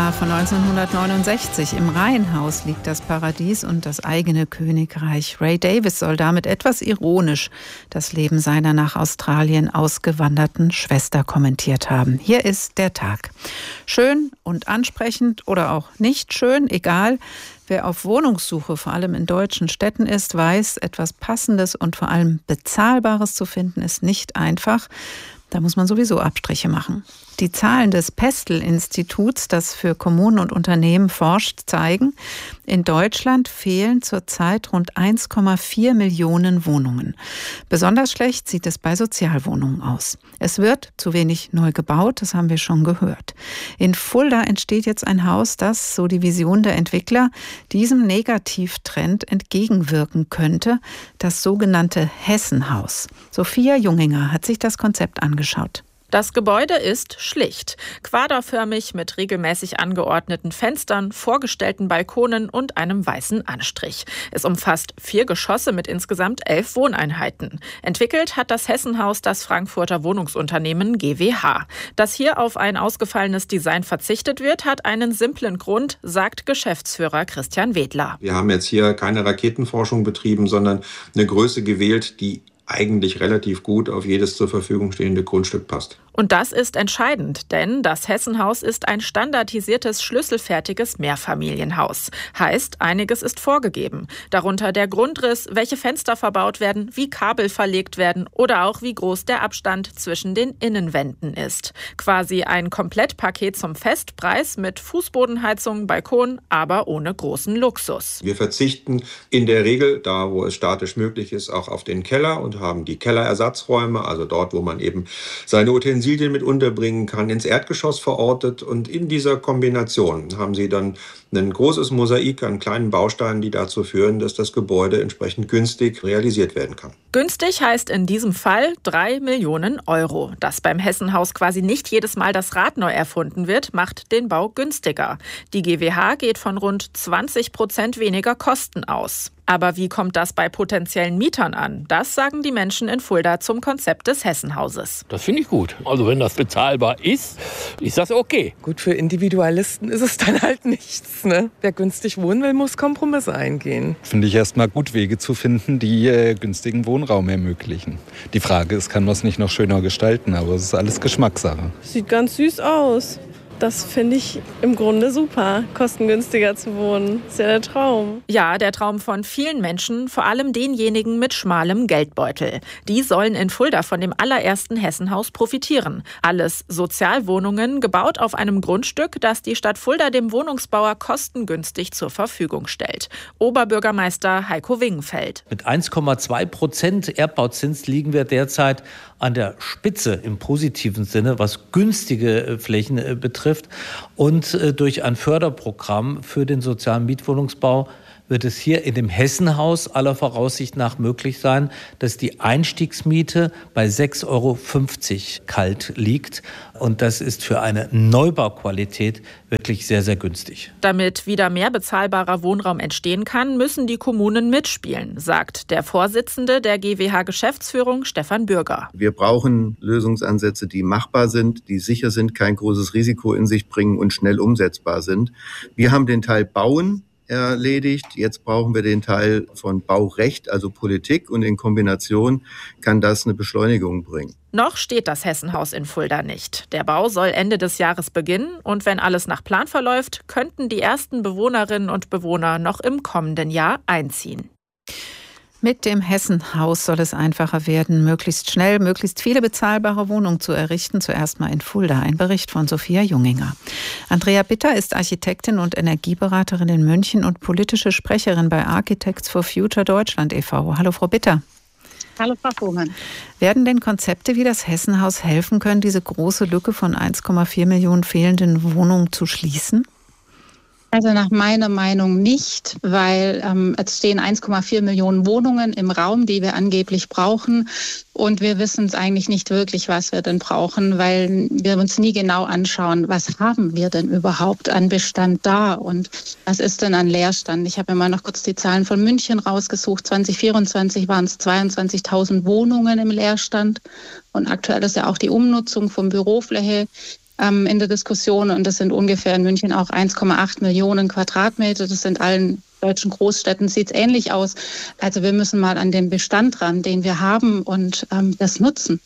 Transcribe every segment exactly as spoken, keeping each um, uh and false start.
Jahr von neunzehnhundertneunundsechzig. Im Reihenhaus liegt das Paradies und das eigene Königreich. Ray Davies soll damit etwas ironisch das Leben seiner nach Australien ausgewanderten Schwester kommentiert haben. Hier ist der Tag. Schön und ansprechend oder auch nicht schön, egal. Wer auf Wohnungssuche, vor allem in deutschen Städten ist, weiß, etwas Passendes und vor allem Bezahlbares zu finden, ist nicht einfach. Da muss man sowieso Abstriche machen. Die Zahlen des Pestel-Instituts, das für Kommunen und Unternehmen forscht, zeigen, in Deutschland fehlen zurzeit rund eins Komma vier Millionen Wohnungen. Besonders schlecht sieht es bei Sozialwohnungen aus. Es wird zu wenig neu gebaut, das haben wir schon gehört. In Fulda entsteht jetzt ein Haus, das, so die Vision der Entwickler, diesem Negativtrend entgegenwirken könnte, das sogenannte Hessenhaus. Sophia Junginger hat sich das Konzept angeschaut. Das Gebäude ist schlicht, quaderförmig mit regelmäßig angeordneten Fenstern, vorgestellten Balkonen und einem weißen Anstrich. Es umfasst vier Geschosse mit insgesamt elf Wohneinheiten. Entwickelt hat das Hessenhaus das Frankfurter Wohnungsunternehmen G W H. Dass hier auf ein ausgefallenes Design verzichtet wird, hat einen simplen Grund, sagt Geschäftsführer Christian Wedler. Wir haben jetzt hier keine Raketenforschung betrieben, sondern eine Größe gewählt, die eigentlich relativ gut auf jedes zur Verfügung stehende Grundstück passt. Und das ist entscheidend, denn das Hessenhaus ist ein standardisiertes, schlüsselfertiges Mehrfamilienhaus. Heißt, einiges ist vorgegeben. Darunter der Grundriss, welche Fenster verbaut werden, wie Kabel verlegt werden oder auch wie groß der Abstand zwischen den Innenwänden ist. Quasi ein Komplettpaket zum Festpreis mit Fußbodenheizung, Balkon, aber ohne großen Luxus. Wir verzichten in der Regel, da wo es statisch möglich ist, auch auf den Keller und haben die Kellerersatzräume, also dort, wo man eben seine Utensilien mit unterbringen kann, ins Erdgeschoss verortet. Und in dieser Kombination haben sie dann ein großes Mosaik an kleinen Bausteinen, die dazu führen, dass das Gebäude entsprechend günstig realisiert werden kann. Günstig heißt in diesem Fall drei Millionen Euro. Dass beim Hessenhaus quasi nicht jedes Mal das Rad neu erfunden wird, macht den Bau günstiger. Die G W H geht von rund zwanzig Prozent weniger Kosten aus. Aber wie kommt das bei potenziellen Mietern an? Das sagen die Menschen in Fulda zum Konzept des Hessenhauses. Das finde ich gut. Also wenn das bezahlbar ist, ist das okay. Gut, für Individualisten ist es dann halt nichts. Ne? Wer günstig wohnen will, muss Kompromisse eingehen. Finde ich erstmal gut, Wege zu finden, die äh, günstigen Wohnraum ermöglichen. Die Frage ist, kann man es nicht noch schöner gestalten? Aber es ist alles Geschmackssache. Sieht ganz süß aus. Das finde ich im Grunde super, kostengünstiger zu wohnen. Das ist ja der Traum. Ja, der Traum von vielen Menschen, vor allem denjenigen mit schmalem Geldbeutel. Die sollen in Fulda von dem allerersten Hessenhaus profitieren. Alles Sozialwohnungen, gebaut auf einem Grundstück, das die Stadt Fulda dem Wohnungsbauer kostengünstig zur Verfügung stellt. Oberbürgermeister Heiko Wingenfeld. Mit eins Komma zwei Prozent Erdbauzins liegen wir derzeit an der Spitze im positiven Sinne, was günstige Flächen betrifft. Und durch ein Förderprogramm für den sozialen Mietwohnungsbau wird es hier in dem Hessenhaus aller Voraussicht nach möglich sein, dass die Einstiegsmiete bei sechs Euro fünfzig kalt liegt. Und das ist für eine Neubauqualität wirklich sehr, sehr günstig. Damit wieder mehr bezahlbarer Wohnraum entstehen kann, müssen die Kommunen mitspielen, sagt der Vorsitzende der G W H-Geschäftsführung, Stefan Bürger. Wir brauchen Lösungsansätze, die machbar sind, die sicher sind, kein großes Risiko in sich bringen und schnell umsetzbar sind. Wir haben den Teil Bauen erledigt. Jetzt brauchen wir den Teil von Baurecht, also Politik, und in Kombination kann das eine Beschleunigung bringen. Noch steht das Hessenhaus in Fulda nicht. Der Bau soll Ende des Jahres beginnen und wenn alles nach Plan verläuft, könnten die ersten Bewohnerinnen und Bewohner noch im kommenden Jahr einziehen. Mit dem Hessenhaus soll es einfacher werden, möglichst schnell, möglichst viele bezahlbare Wohnungen zu errichten. Zuerst mal in Fulda. Ein Bericht von Sophia Junginger. Andrea Bitter ist Architektin und Energieberaterin in München und politische Sprecherin bei Architects for Future Deutschland e V Hallo, Frau Bitter. Hallo, Frau Fuhrmann. Werden denn Konzepte wie das Hessenhaus helfen können, diese große Lücke von eins Komma vier Millionen fehlenden Wohnungen zu schließen? Also nach meiner Meinung nicht, weil ähm, es stehen eins Komma vier Millionen Wohnungen im Raum, die wir angeblich brauchen. Und wir wissen es eigentlich nicht wirklich, was wir denn brauchen, weil wir uns nie genau anschauen, was haben wir denn überhaupt an Bestand da und was ist denn an Leerstand. Ich habe mir mal noch kurz die Zahlen von München rausgesucht. zwanzig vierundzwanzig waren es zweiundzwanzigtausend Wohnungen im Leerstand. Und aktuell ist ja auch die Umnutzung von Bürofläche ähm, in der Diskussion und das sind ungefähr in München auch eins Komma acht Millionen Quadratmeter. Das sind allen deutschen Großstädten, sieht es ähnlich aus. Also wir müssen mal an den Bestand ran, den wir haben und ähm, das nutzen.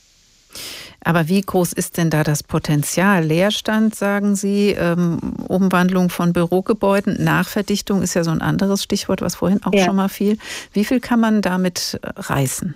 Aber wie groß ist denn da das Potenzial? Leerstand, sagen Sie, ähm, Umwandlung von Bürogebäuden, Nachverdichtung ist ja so ein anderes Stichwort, was vorhin auch ja. schon mal fiel. Wie viel kann man damit reißen?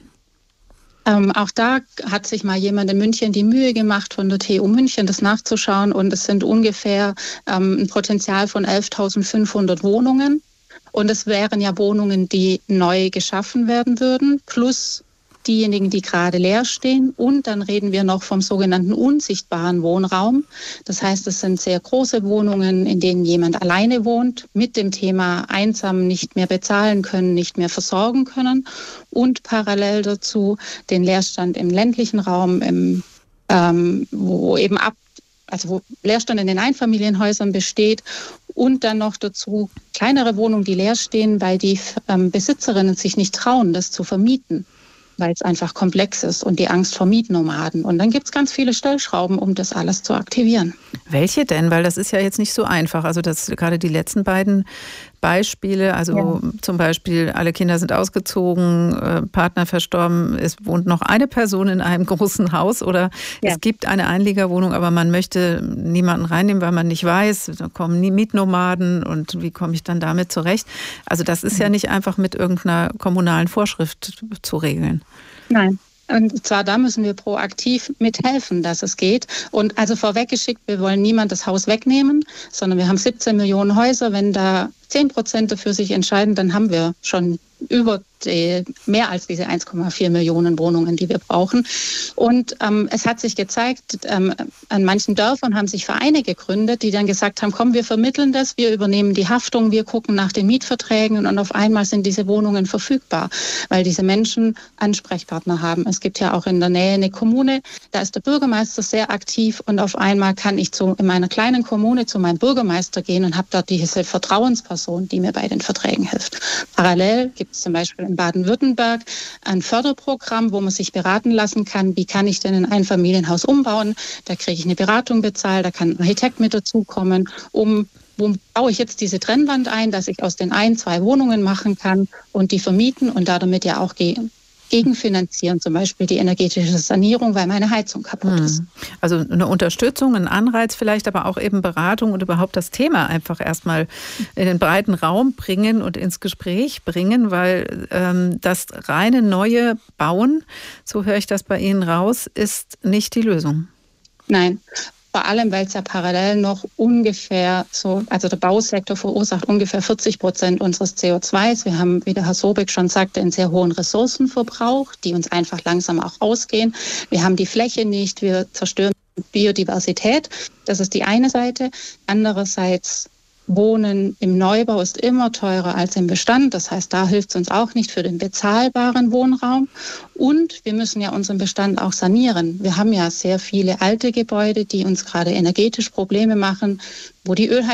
Ähm, auch da hat sich mal jemand in München die Mühe gemacht, von der T U München das nachzuschauen. Und es sind ungefähr ähm, ein Potenzial von elftausendfünfhundert Wohnungen. Und es wären ja Wohnungen, die neu geschaffen werden würden, plus diejenigen, die gerade leer stehen. Und dann reden wir noch vom sogenannten unsichtbaren Wohnraum. Das heißt, es sind sehr große Wohnungen, in denen jemand alleine wohnt, mit dem Thema einsam nicht mehr bezahlen können, nicht mehr versorgen können. Und parallel dazu den Leerstand im ländlichen Raum, im, ähm, wo eben ab, also wo Leerstand in den Einfamilienhäusern besteht. Und dann noch dazu kleinere Wohnungen, die leer stehen, weil die ähm, Besitzerinnen sich nicht trauen, das zu vermieten, weil es einfach komplex ist und die Angst vor Mietnomaden. Und dann gibt es ganz viele Stellschrauben, um das alles zu aktivieren. Welche denn? Weil das ist ja jetzt nicht so einfach. Also das gerade die letzten beiden Beispiele, also ja. zum Beispiel alle Kinder sind ausgezogen, äh, Partner verstorben, es wohnt noch eine Person in einem großen Haus oder ja. es gibt eine Einliegerwohnung, aber man möchte niemanden reinnehmen, weil man nicht weiß, da kommen nie Mietnomaden und wie komme ich dann damit zurecht? Also das ist mhm. ja nicht einfach mit irgendeiner kommunalen Vorschrift zu regeln. Nein. Und zwar da müssen wir proaktiv mithelfen, dass es geht. Und also vorweggeschickt, wir wollen niemand das Haus wegnehmen, sondern wir haben siebzehn Millionen Häuser. Wenn da zehn Prozent dafür sich entscheiden, dann haben wir schon über die, mehr als diese eins Komma vier Millionen Wohnungen, die wir brauchen. Und ähm, es hat sich gezeigt, ähm, an manchen Dörfern haben sich Vereine gegründet, die dann gesagt haben, komm, wir vermitteln das, wir übernehmen die Haftung, wir gucken nach den Mietverträgen und auf einmal sind diese Wohnungen verfügbar, weil diese Menschen Ansprechpartner haben. Es gibt ja auch in der Nähe eine Kommune, da ist der Bürgermeister sehr aktiv und auf einmal kann ich zu, in meiner kleinen Kommune zu meinem Bürgermeister gehen und habe dort diese Vertrauensperson, die mir bei den Verträgen hilft. Parallel gibt es zum Beispiel in Baden-Württemberg ein Förderprogramm, wo man sich beraten lassen kann, wie kann ich denn ein Einfamilienhaus umbauen. Da kriege ich eine Beratung bezahlt, da kann ein Architekt mit dazukommen, um wo baue ich jetzt diese Trennwand ein, dass ich aus den ein, zwei Wohnungen machen kann und die vermieten und da damit ja auch gehen. Gegenfinanzieren, zum Beispiel die energetische Sanierung, weil meine Heizung kaputt ist. Hm. Also eine Unterstützung, ein Anreiz vielleicht, aber auch eben Beratung und überhaupt das Thema einfach erstmal in den breiten Raum bringen und ins Gespräch bringen, weil ähm, das reine neue Bauen, so höre ich das bei Ihnen raus, ist nicht die Lösung. Nein. Vor allem, weil es ja parallel noch ungefähr so, also der Bausektor verursacht ungefähr vierzig Prozent unseres C O zwei. Wir haben, wie der Herr Sobeck schon sagte, einen sehr hohen Ressourcenverbrauch, die uns einfach langsam auch ausgehen. Wir haben die Fläche nicht, wir zerstören Biodiversität. Das ist die eine Seite. Andererseits Wohnen im Neubau ist immer teurer als im Bestand. Das heißt, da hilft es uns auch nicht für den bezahlbaren Wohnraum. Und wir müssen ja unseren Bestand auch sanieren. Wir haben ja sehr viele alte Gebäude, die uns gerade energetisch Probleme machen, wo die Ölheizung